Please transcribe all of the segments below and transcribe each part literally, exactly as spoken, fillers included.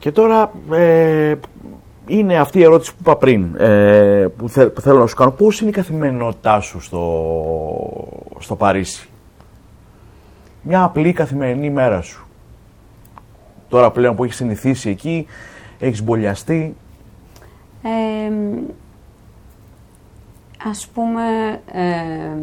Και τώρα ε, είναι αυτή η ερώτηση που είπα πριν, ε, που, θε, που θέλω να σου κάνω. Πώς είναι η καθημερινότητά σου στο, στο Παρίσι? Μια απλή καθημερινή μέρα σου. Τώρα πλέον που έχεις συνηθίσει εκεί, έχεις μπολιαστεί. Ε, ας πούμε, ε,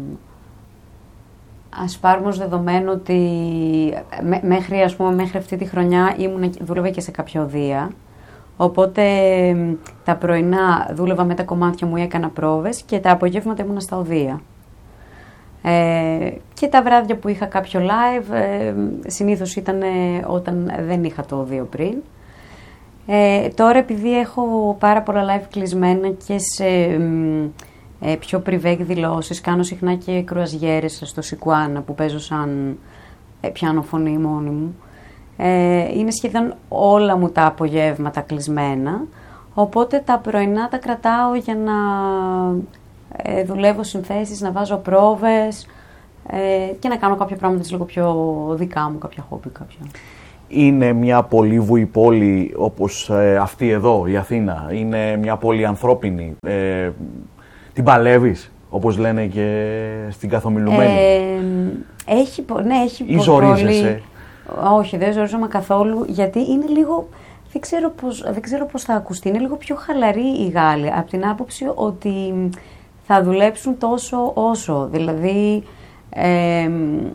ας πάρουμε ως δεδομένο ότι μέ, μέχρι, ας πούμε, μέχρι αυτή τη χρονιά ήμουν, δούλευα και σε κάποια οδεία. Οπότε τα πρωινά δούλευα με τα κομμάτια μου ή έκανα πρόβες και τα απογεύματα ήμουνα στα οδεία. Ε, και τα βράδια που είχα κάποιο live, ε, συνήθως ήταν όταν δεν είχα το οδείο πριν. Ε, τώρα επειδή έχω πάρα πολλά live κλεισμένα και σε ε, πιο πριβέ εκδηλώσεις, κάνω συχνά και κρουαζιέρες στο Σικουάνα που παίζω σαν ε, πιάνο φωνή μόνη μου. Ε, είναι σχεδόν όλα μου τα απογεύματα κλεισμένα, οπότε τα πρωινά τα κρατάω για να ε, δουλεύω συνθέσεις, να βάζω πρόβες ε, και να κάνω κάποια πράγματα λίγο πιο δικά μου, κάποια χόμπι κάποια. Είναι μια πολύβουη πόλη όπως ε, αυτή εδώ, η Αθήνα. Είναι μια πόλη ανθρώπινη. Ε, την παλεύεις, όπως λένε και στην καθομιλουμένη? Ε, έχει, ναι, έχει ή ζορίζεσαι? Όχι, δεν ζορίζομαι καθόλου, γιατί είναι λίγο, δεν ξέρω πώς, δεν ξέρω πώς θα ακουστεί, είναι λίγο πιο χαλαροί οι Γάλλοι, από την άποψη ότι θα δουλέψουν τόσο όσο, δηλαδή ε,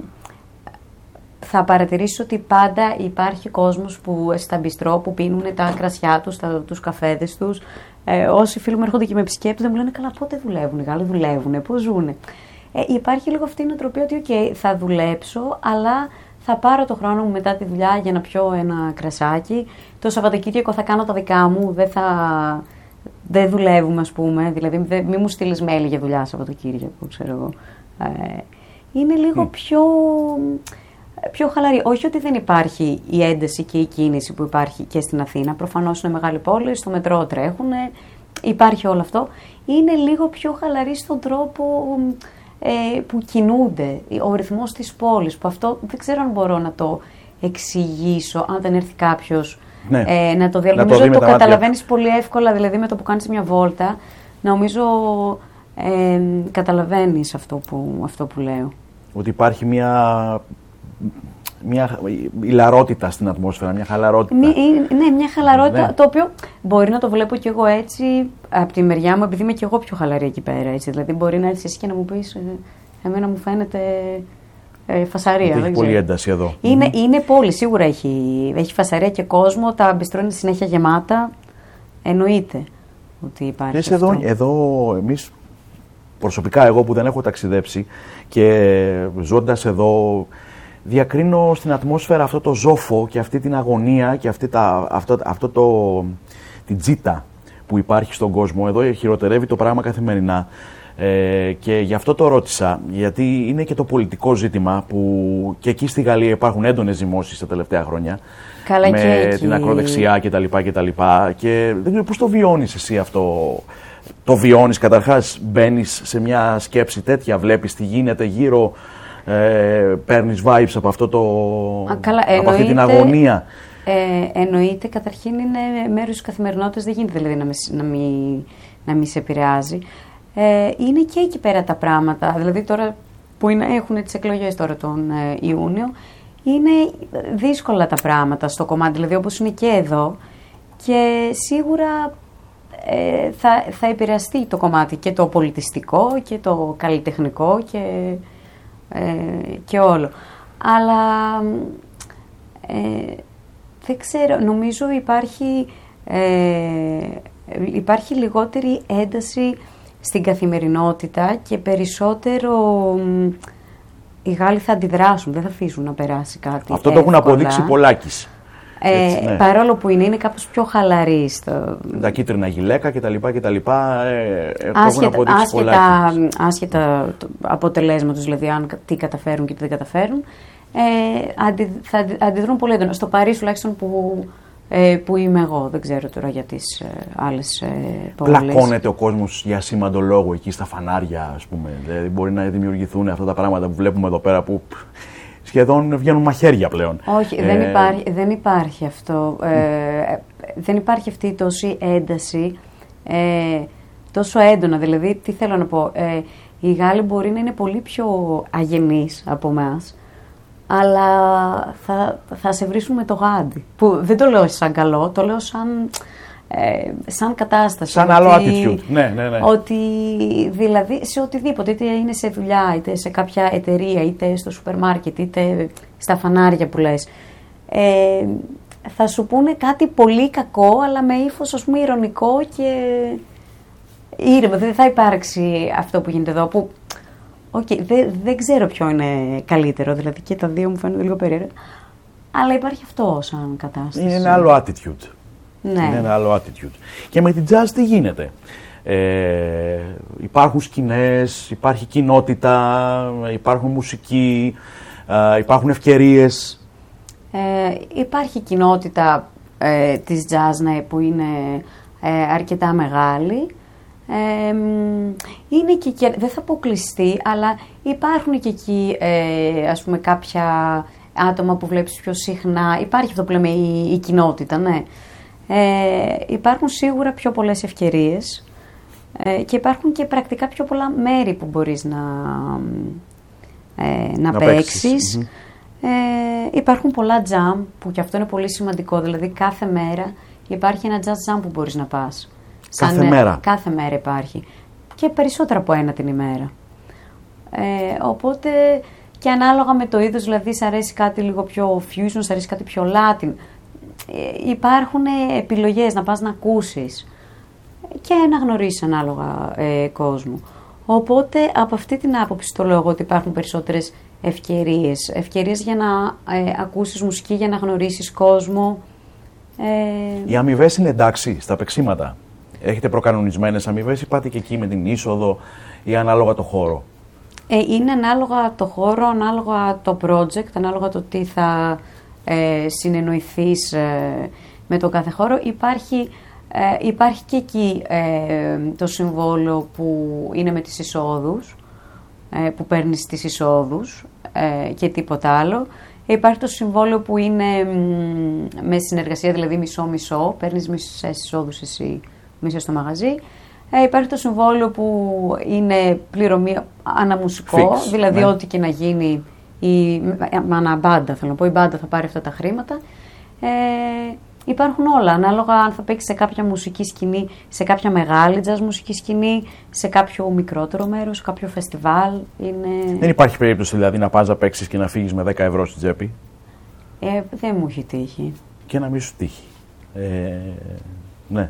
θα παρατηρήσεις ότι πάντα υπάρχει κόσμος που στα μπιστρό που πίνουν τα κρασιά τους, τα, τους καφέδες τους. Ε, όσοι φίλοι μου έρχονται και με επισκέπτονται μου λένε καλά πότε δουλεύουν, οι Γάλλοι δουλεύουν, πώς ζουνε. Ε, υπάρχει λίγο αυτή η νοοτροπία ότι okay, θα δουλέψω, αλλά θα πάρω το χρόνο μου μετά τη δουλειά για να πιω ένα κρασάκι. Το Σαββατοκύριακο θα κάνω τα δικά μου, δεν θα... Δεν δουλεύουμε, ας πούμε, δηλαδή δεν, μη μου στείλεις mail για δουλειά Σαββατοκύριακο, ξέρω εγώ. Ε, είναι λίγο mm. πιο... πιο χαλαρή. Όχι ότι δεν υπάρχει η ένταση και η κίνηση που υπάρχει και στην Αθήνα. Προφανώς είναι μεγάλη πόλη, στο μετρό τρέχουν, υπάρχει όλο αυτό. Είναι λίγο πιο χαλαρή στον τρόπο ε, που κινούνται, ο ρυθμός της πόλης. Που αυτό δεν ξέρω αν μπορώ να το εξηγήσω, αν δεν έρθει κάποιος ναι. ε, να το διαλύσει. Νομίζω ότι το καταλαβαίνεις πολύ εύκολα, δηλαδή με το που κάνεις μια βόλτα. Νομίζω ε, καταλαβαίνεις αυτό που, αυτό που λέω. Ότι υπάρχει μια... μια ηλαρότητα στην ατμόσφαιρα, μια χαλαρότητα. Μη, ναι, μια χαλαρότητα, ναι. Το οποίο μπορεί να το βλέπω κι εγώ έτσι από τη μεριά μου, επειδή είμαι κι εγώ πιο χαλαρή εκεί πέρα. Έτσι. Δηλαδή, μπορεί να έρθει εσύ και να μου πεις, εμένα μου φαίνεται ε, φασαρία. Έχει πολύ ένταση εδώ. Είναι, mm-hmm. είναι πόλη, σίγουρα έχει, έχει φασαρία και κόσμο, τα μπιστρό είναι συνέχεια γεμάτα. Εννοείται ότι υπάρχει. Λες, εδώ, εδώ εμείς, προσωπικά εγώ που δεν έχω ταξιδέψει και ζώντας εδώ, διακρίνω στην ατμόσφαιρα αυτό το ζόφο και αυτή την αγωνία και αυτή τα, αυτό, αυτό το, την τζίτα που υπάρχει στον κόσμο. Εδώ χειροτερεύει το πράγμα καθημερινά ε, και γι' αυτό το ρώτησα, γιατί είναι και το πολιτικό ζήτημα που και εκεί στη Γαλλία υπάρχουν έντονες ζυμώσεις τα τελευταία χρόνια. Καλά, με και την ακροδεξιά κτλ. Και, και δεν ξέρω πώς το βιώνεις εσύ αυτό. Το βιώνεις καταρχάς, μπαίνεις σε μια σκέψη τέτοια, βλέπεις τι γίνεται γύρω, ε, παίρνεις vibes από, αυτό το, Α, καλά, από εννοείται, αυτή την αγωνία. Ε, εννοείται, καταρχήν είναι μέρος της καθημερινότητας, δεν γίνεται δηλαδή να, με, να, μη, να μη σε επηρεάζει. Ε, είναι και εκεί πέρα τα πράγματα, δηλαδή τώρα που είναι, έχουν τις εκλογές τώρα τον ε, Ιούνιο, είναι δύσκολα τα πράγματα στο κομμάτι, δηλαδή όπως είναι και εδώ και σίγουρα ε, θα, θα επηρεαστεί το κομμάτι και το πολιτιστικό και το καλλιτεχνικό και, ε, και όλο. Αλλά ε, δεν ξέρω, νομίζω υπάρχει, ε, υπάρχει λιγότερη ένταση στην καθημερινότητα και περισσότερο οι Γάλλοι θα αντιδράσουν, δεν θα αφήσουν να περάσει κάτι. Αυτό εύκολα. Το έχουν αποδείξει πολλάκις. Ε, Έτσι, ναι. Παρόλο που είναι, είναι κάπως πιο χαλαρή. Στο... Τα κίτρινα γυλαίκα κτλ. κτλ ε, άσχετα άσχετα, άσχετα το αποτελέσμα τους, δηλαδή αν τι καταφέρουν και τι δεν καταφέρουν, ε, αντι, θα αντιδρούν πολύ έντονα. Στο Παρίσι τουλάχιστον που, ε, που είμαι εγώ, δεν ξέρω τώρα για τις ε, άλλες ε, πόλεις. Πλακώνεται ο κόσμος για σήμαντο λόγο εκεί στα φανάρια, ας πούμε. Δηλαδή μπορεί να δημιουργηθούν αυτά τα πράγματα που βλέπουμε εδώ πέρα που σχεδόν βγαίνουν μαχαίρια πλέον. Όχι, ε... δεν, υπάρχει, δεν υπάρχει αυτό. Mm. Ε, δεν υπάρχει αυτή η τόση ένταση, ε, τόσο έντονα. Δηλαδή, τι θέλω να πω, ε, οι Γάλλοι μπορεί να είναι πολύ πιο αγενείς από εμάς, αλλά θα, θα σε βρίσκουν με το γάντι. Που δεν το λέω σαν καλό, το λέω σαν, ε, σαν κατάσταση. Σαν άλλο attitude. Ναι, ναι, ναι. Ότι δηλαδή σε οτιδήποτε, είτε είναι σε δουλειά, είτε σε κάποια εταιρεία, είτε στο σούπερ μάρκετ, είτε στα φανάρια που λες, ε, θα σου πούνε κάτι πολύ κακό, αλλά με ύφος, ας πούμε, ειρωνικό και ήρεμο. Δεν θα υπάρξει αυτό που γίνεται εδώ, που okay, δεν, δεν ξέρω ποιο είναι καλύτερο, δηλαδή και τα δύο μου φαίνονται λίγο περίεργα, αλλά υπάρχει αυτό σαν κατάσταση. Είναι ένα άλλο attitude. Ναι. Είναι ένα άλλο attitude. Και με την jazz τι γίνεται? Ε, υπάρχουν σκηνές, υπάρχει κοινότητα, υπάρχουν μουσική, ε, υπάρχουν ευκαιρίες. Ε, υπάρχει κοινότητα ε, της jazz, ναι, που είναι ε, αρκετά μεγάλη. Ε, είναι και, και, δεν θα πω κλειστή, αλλά υπάρχουν και εκεί ε, ας πούμε κάποια άτομα που βλέπεις πιο συχνά. Υπάρχει αυτό που λέμε η, η κοινότητα, ναι. Ε, υπάρχουν σίγουρα πιο πολλές ευκαιρίες ε, και υπάρχουν και πρακτικά πιο πολλά μέρη που μπορείς να, ε, να, να παίξεις. Mm-hmm. Ε, υπάρχουν πολλά jam που και αυτό είναι πολύ σημαντικό, δηλαδή κάθε μέρα υπάρχει ένα jazz jam που μπορείς να πας. Κάθε Σαν, μέρα. Κάθε μέρα υπάρχει. Και περισσότερα από ένα την ημέρα. Ε, οπότε και ανάλογα με το είδος, δηλαδή σ' αρέσει κάτι λίγο πιο fusion, σ' αρέσει κάτι πιο Latin. Ε, υπάρχουν επιλογές να πας να ακούσεις και να γνωρίσεις ανάλογα ε, κόσμο. Οπότε από αυτή την άποψη το λέω εγώ ότι υπάρχουν περισσότερες ευκαιρίες. Ευκαιρίες για να ε, ακούσεις μουσική, για να γνωρίσεις κόσμο. Ε, Οι αμοιβές είναι εντάξει στα παίξηματα? Έχετε προκανονισμένες αμοιβές ή πάτε και εκεί με την είσοδο ή ανάλογα το χώρο? Ε, είναι ανάλογα το χώρο, ανάλογα το project, ανάλογα το τι θα ε, συνεννοηθείς ε, με τον κάθε χώρο. Υπάρχει, ε, υπάρχει και εκεί ε, το συμβόλαιο που είναι με τις εισόδους, ε, που παίρνεις τις εισόδους ε, και τίποτα άλλο. Υπάρχει το συμβόλαιο που είναι μ, με συνεργασία, δηλαδή μισό-μισό, παίρνεις μισές εισόδους εσύ, μισές στο μαγαζί. Ε, υπάρχει το συμβόλαιο που είναι πληρωμή αναμουσικό, Fix, δηλαδή ναι. Ό,τι και να γίνει, η, αναμπάντα θέλω να πω, η μπάντα θα πάρει αυτά τα χρήματα. Ε, υπάρχουν όλα, ανάλογα αν θα παίξει σε κάποια μουσική σκηνή, σε κάποια μεγάλη jazz μουσική σκηνή, σε κάποιο μικρότερο μέρος, σε κάποιο φεστιβάλ. Είναι... Δεν υπάρχει περίπτωση δηλαδή να πας να παίξεις και να φύγεις με δέκα ευρώ στην τσέπη? Ε, δεν μου έχει τύχει. Και να μην σου τύχει. Ε, ναι.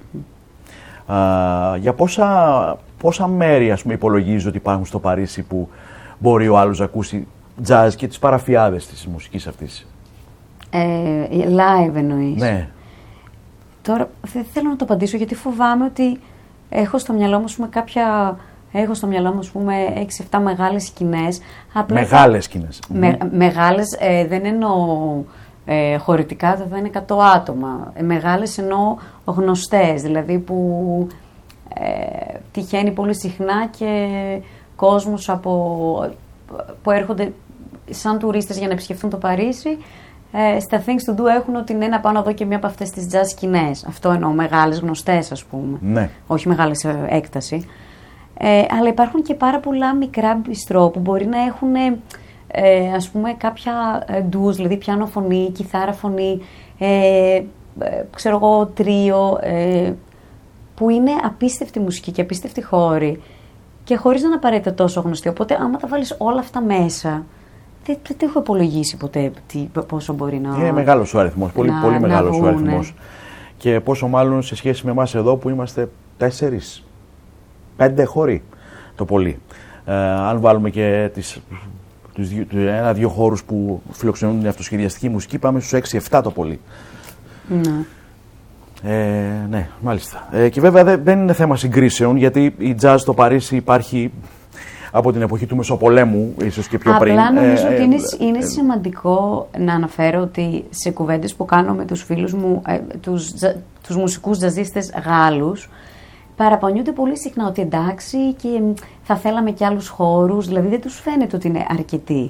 Α, για πόσα, πόσα μέρη ας πούμε υπολογίζεις ότι υπάρχουν στο Παρίσι που μπορεί ο άλλος να ακούσει jazz και τις παραφιάδες της μουσικής αυτής? Ε, live εννοείς? Ναι. Τώρα δεν θέλω να το απαντήσω γιατί φοβάμαι ότι έχω στο μυαλό μου πούμε, κάποια... Έχω στο μυαλό μου, ας πούμε, έξι εφτά μεγάλες σκηνές. Μεγάλες σκηνές. Με, mm. Μεγάλες, ε, δεν εννοώ ε, χωρητικά, θα είναι εκατό άτομα. Ε, μεγάλες εννοώ γνωστές, δηλαδή που ε, τυχαίνει πολύ συχνά και κόσμος από, που έρχονται σαν τουρίστες για να επισκεφθούν το Παρίσι. Ε, στα Things to Do έχουν ότι είναι να πάω να δω και μία από αυτές τις jazz σκηνές. Αυτό εννοώ, μεγάλες γνωστές, ας πούμε. Ναι. Όχι μεγάλες ε, έκταση. Ε, αλλά υπάρχουν και πάρα πολλά μικρά μπιστρό που μπορεί να έχουν ε, ας πούμε κάποια ντους, δηλαδή πιάνο φωνή, κιθάρα φωνή, ε, ε, ξέρω εγώ τρίο, ε, που είναι απίστευτη μουσική και απίστευτη χώρη και χωρίς να είναι απαραίτητα τόσο γνωστή. Οπότε άμα τα βάλεις όλα αυτά μέσα, δεν, δεν έχω υπολογίσει ποτέ τι, πόσο μπορεί να... Είναι μεγάλος ο αριθμός, πολύ, πολύ μεγάλος ο αριθμός. Και πόσο μάλλον σε σχέση με εμάς εδώ που είμαστε τέσσερις. Πέντε χώροι το πολύ. Ε, αν βάλουμε και τις, τους ένα-δύο χώρους που φιλοξενούν την αυτοσχεδιαστική μουσική, πάμε στους έξι εφτά το πολύ. Ναι. Ε, ναι, μάλιστα. Ε, και βέβαια δεν, δεν είναι θέμα συγκρίσεων, γιατί η jazz στο Παρίσι υπάρχει από την εποχή του Μεσοπολέμου, ίσως και πιο Απλά πριν. Απλά νομίζω ε, ότι είναι, ε, είναι ε, σημαντικό να αναφέρω ότι σε κουβέντες που κάνω με τους φίλους μου, ε, τους, τους μουσικούς τζαζίστες Γάλλους, παραπονιούνται πολύ συχνά ότι εντάξει και θα θέλαμε και άλλους χώρους, δηλαδή δεν τους φαίνεται ότι είναι αρκετοί.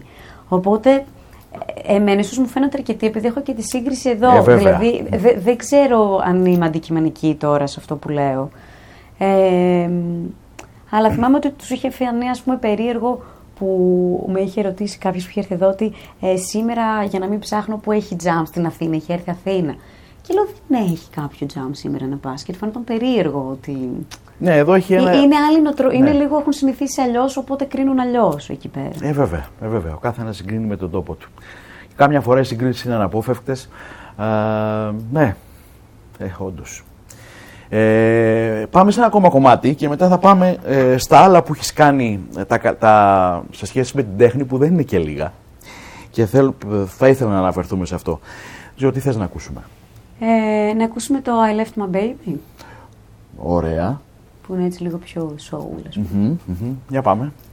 Οπότε, εμένα ίσως μου φαίνεται αρκετή, επειδή έχω και τη σύγκριση εδώ. Ε, δηλαδή, δε, δεν ξέρω αν είμαι αντικειμενική τώρα σε αυτό που λέω. Ε, αλλά θυμάμαι ότι τους είχε φανεί, ας πούμε, περίεργο που με είχε ρωτήσει κάποιος που είχε έρθει εδώ ότι ε, σήμερα, για να μην ψάχνω, που έχει τζαμ στην Αθήνα, είχε έρθει Αθήνα. Και λέω, δεν έχει κάποιο τζαμ σήμερα να πας. Και του φάνηκαν περίεργο ότι. Ναι, εδώ έχει ένα... Είναι, άλλη νοτρο... ναι. είναι λίγο, έχουν συνηθίσει αλλιώς, οπότε κρίνουν αλλιώς εκεί πέρα. Ε, βέβαια, ε, βέβαια. Ο καθένας συγκρίνει με τον τόπο του. Κάμια φορά οι συγκρίσεις είναι αναπόφευκτες. Α, ναι, ε, όντως. Ε, πάμε σε ένα ακόμα κομμάτι και μετά θα πάμε ε, στα άλλα που έχεις κάνει ε, τα, τα, σε σχέση με την τέχνη, που δεν είναι και λίγα. Και θέλ, θα ήθελα να αναφερθούμε σε αυτό. Ζω, τι θες να ακούσουμε? Ε, να ακούσουμε το I Left My Baby. Ωραία. Που είναι έτσι λίγο πιο soul, ας πούμε. Mm-hmm, mm-hmm. Για πάμε.